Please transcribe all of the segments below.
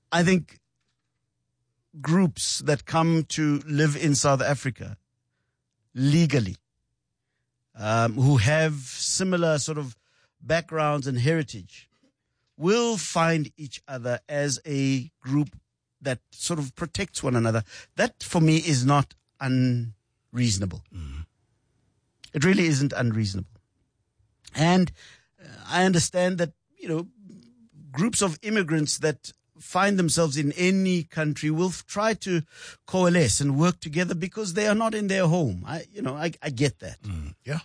I think groups that come to live in South Africa legally, who have similar sort of backgrounds and heritage, will find each other as a group that sort of protects one another. That, for me, is not unreasonable. Mm. It really isn't unreasonable. And I understand that, groups of immigrants that find themselves in any country will try to coalesce and work together because they are not in their home. I get that. Mm. Yeah.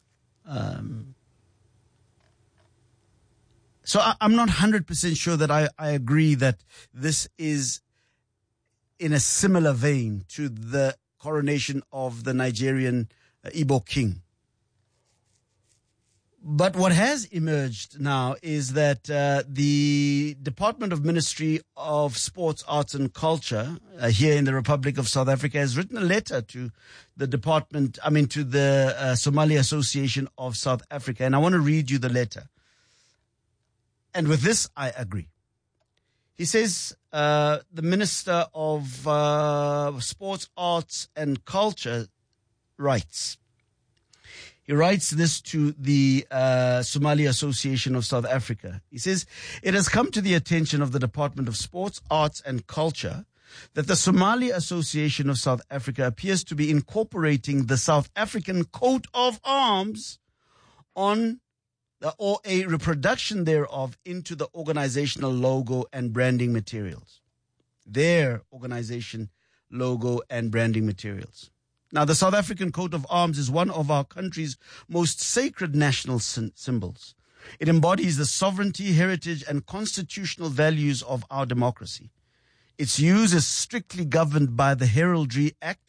So I'm not 100% sure that I agree that this is in a similar vein to the coronation of the Nigerian Igbo king. But what has emerged now is that the Department of Ministry of Sports, Arts and Culture here in the Republic of South Africa has written a letter to the to the Somali Association of South Africa. And I want to read you the letter. And with this, I agree. He says, the Minister of Sports, Arts and Culture writes. He writes this to the Somali Association of South Africa. He says, it has come to the attention of the Department of Sports, Arts and Culture that the Somali Association of South Africa appears to be incorporating the South African coat of arms or a reproduction thereof into the organizational logo and branding materials. Their organization logo and branding materials. Now, the South African coat of arms is one of our country's most sacred national symbols. It embodies the sovereignty, heritage, and constitutional values of our democracy. Its use is strictly governed by the Heraldry Act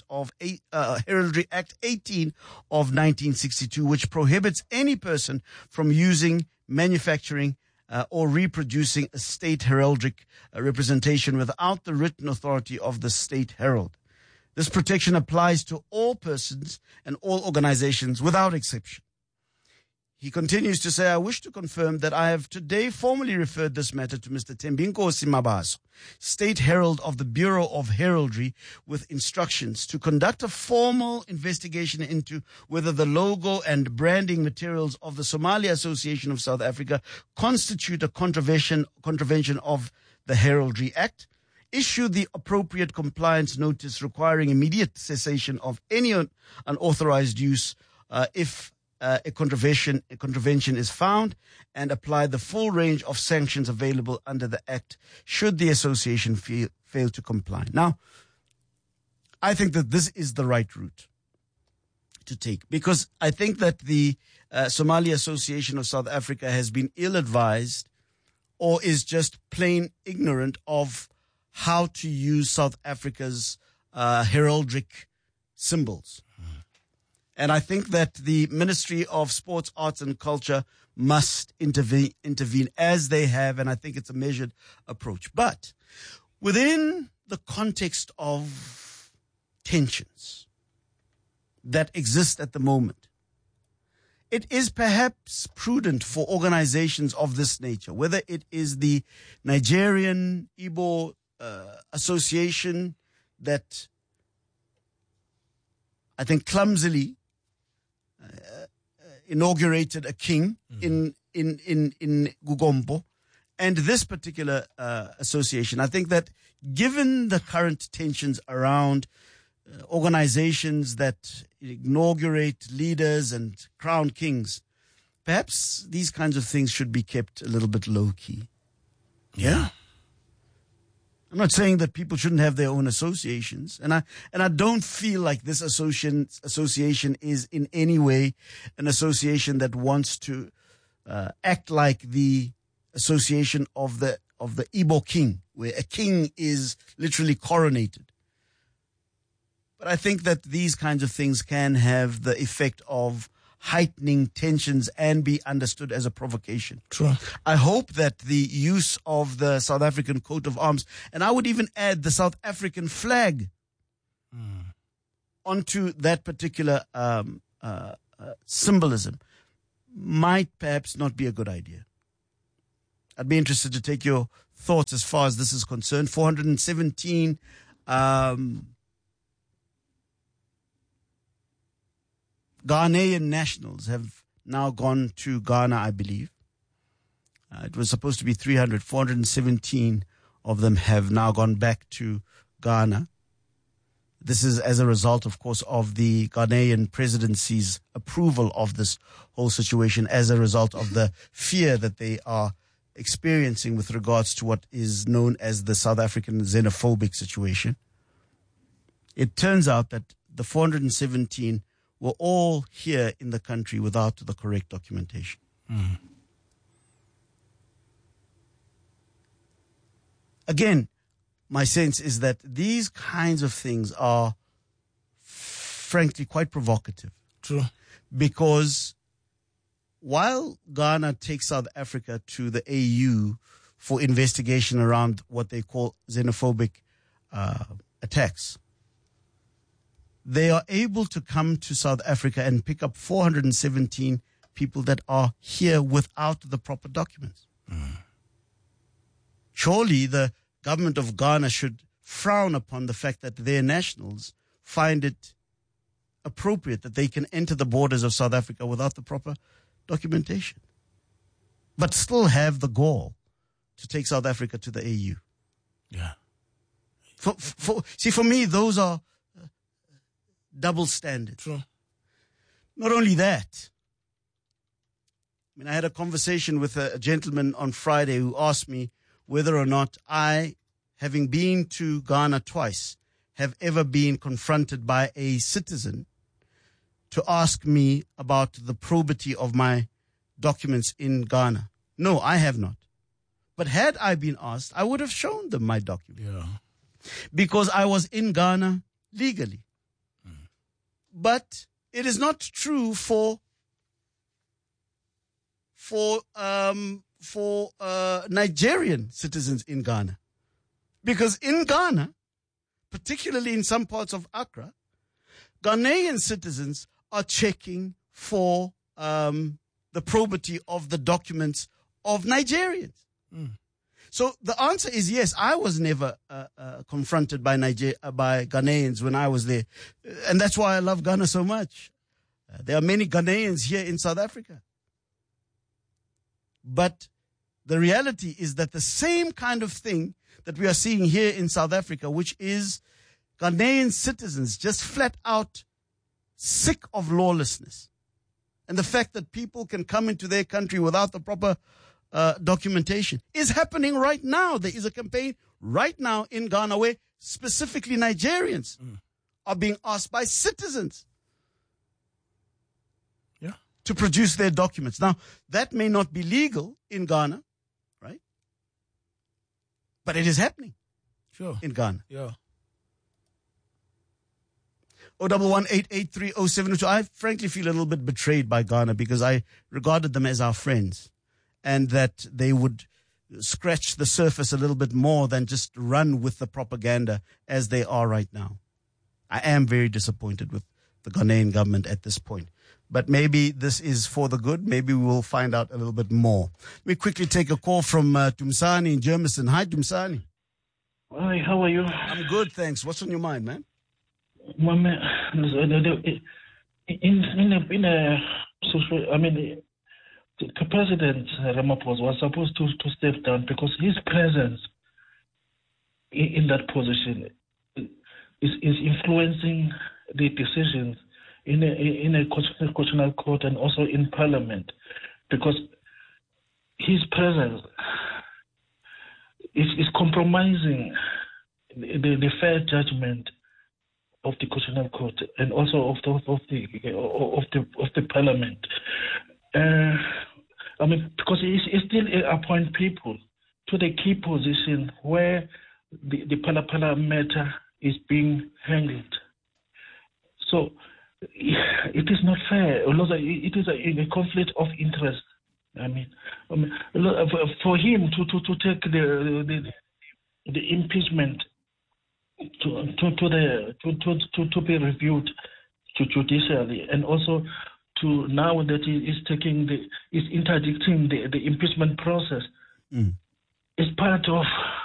18 of 1962, which prohibits any person from using, manufacturing, or reproducing a state heraldic representation without the written authority of the State Herald. This protection applies to all persons and all organizations without exception. He continues to say, I wish to confirm that I have today formally referred this matter to Mr. Thembinkosi Mabaso, State Herald of the Bureau of Heraldry, with instructions to conduct a formal investigation into whether the logo and branding materials of the Somali Association of South Africa constitute a contravention of the Heraldry Act, issue the appropriate compliance notice requiring immediate cessation of any unauthorized use if a contravention is found, and apply the full range of sanctions available under the Act should the association fail to comply. Now, I think that this is the right route to take, because I think that the Somali Association of South Africa has been ill-advised or is just plain ignorant of how to use South Africa's heraldic symbols. And I think that the Ministry of Sports, Arts and Culture must intervene as they have, and I think it's a measured approach. But within the context of tensions that exist at the moment, it is perhaps prudent for organizations of this nature, whether it is the Nigerian Igbo Association that I think clumsily inaugurated a king in Gugombo, and this particular association. I think that given the current tensions around organizations that inaugurate leaders and crown kings, perhaps these kinds of things should be kept a little bit low key. Yeah. I'm not saying that people shouldn't have their own associations, and I don't feel like this association is in any way an association that wants to act like the association of the Igbo king, where a king is literally coronated. But I think that these kinds of things can have the effect of heightening tensions and be understood as a provocation. True. I hope that the use of the South African coat of arms, and I would even add the South African flag onto that particular symbolism, might perhaps not be a good idea. I'd be interested to take your thoughts as far as this is concerned. 417 Ghanaian nationals have now gone to Ghana, I believe. It was supposed to be 300. 417 of them have now gone back to Ghana. This is as a result, of course, of the Ghanaian presidency's approval of this whole situation, as a result of the fear that they are experiencing with regards to what is known as the South African xenophobic situation. It turns out that the 417 were all here in the country without the correct documentation. Mm. Again, my sense is that these kinds of things are, frankly, quite provocative. True. Because while Ghana takes South Africa to the AU for investigation around what they call xenophobic attacks, they are able to come to South Africa and pick up 417 people that are here without the proper documents. Mm. Surely the government of Ghana should frown upon the fact that their nationals find it appropriate that they can enter the borders of South Africa without the proper documentation, but still have the gall to take South Africa to the AU. Yeah. For me, those are double standards. True. Not only that, I mean, I had a conversation with a gentleman on Friday who asked me whether or not I, having been to Ghana twice, have ever been confronted by a citizen to ask me about the probity of my documents in Ghana. No, I have not. But had I been asked, I would have shown them my documents. Yeah. Because I was in Ghana legally. Mm. But it is not true for Nigerian citizens in Ghana. Because in Ghana, particularly in some parts of Accra, Ghanaian citizens are checking for the probity of the documents of Nigerians. Mm. So the answer is yes. I was never confronted by Ghanaians when I was there. And that's why I love Ghana so much. There are many Ghanaians here in South Africa. But the reality is that the same kind of thing that we are seeing here in South Africa, which is Ghanaian citizens just flat out sick of lawlessness. And the fact that people can come into their country without the proper documentation is happening right now. There is a campaign right now in Ghana where specifically Nigerians are being asked by citizens to produce their documents. Now, that may not be legal in Ghana, right? But it is happening in Ghana. Yeah. 011-883-0702. I frankly feel a little bit betrayed by Ghana because I regarded them as our friends and that they would scratch the surface a little bit more than just run with the propaganda as they are right now. I am very disappointed with the Ghanaian government at this point. But maybe this is for the good. Maybe we will find out a little bit more. Let me quickly take a call from Tumsani in Germiston. Hi, Tumsani. Hi, how are you? I'm good, thanks. What's on your mind, man? My man, the President Ramaphosa was supposed to step down because his presence in that position is influencing the decisions in a constitutional court and also in Parliament, because his presence is compromising the fair judgment of the constitutional court and also of the Parliament. Because he still appoint people to the key position where the Pala matter is being handled. So it is not fair. It is a conflict of interest. For him to take the impeachment to be reviewed judicially, and also to now that he is interdicting the impeachment process. is part of